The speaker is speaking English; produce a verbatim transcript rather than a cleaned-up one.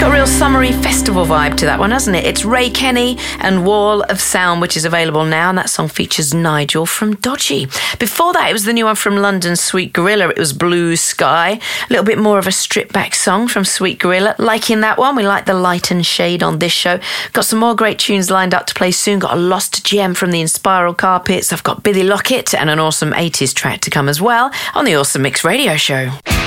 got a real summery festival vibe to that one, hasn't it? It's Ray Kenny and Wall of Sound, which is available now, and that song features Nigel from Dodgy. Before that, it was the new one from London, Sweet Gorilla. It was Blue Sky. A little bit more of a stripped-back song from Sweet Gorilla. Liking that one. We like the light and shade on this show. Got some more great tunes lined up to play soon. Got a lost gem from the Inspiral Carpets. I've got Billy Lockett and an awesome eighties track to come as well on the Awesome Mix Radio Show.